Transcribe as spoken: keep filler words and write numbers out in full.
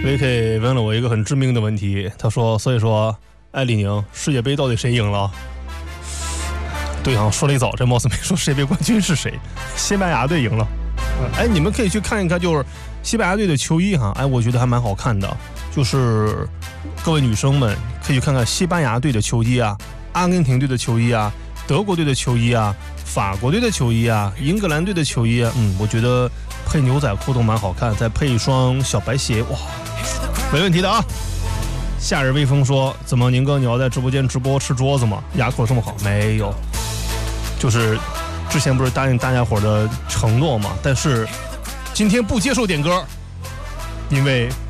V K 问了我一个很致命的问题，他说：“所以说，哎，李宁，世界杯到底谁赢了？”对啊，说了一早，这貌似没说世界杯冠军是谁，西班牙队赢了。哎，你们可以去看一看，就是西班牙队的球衣哈，哎，我觉得还蛮好看的。就是各位女生们可以去看看西班牙队的球衣啊，阿根廷队的球衣啊，德国队的球衣啊，法国队的球衣啊，英格兰队的球衣啊，嗯，我觉得配牛仔裤都蛮好看，再配一双小白鞋，哇，没问题的啊。夏日微风说：“怎么宁哥你要在直播间直播吃桌子吗？牙口这么好？没有，就是之前不是答应大家伙的承诺嘛，但是今天不接受点歌，因为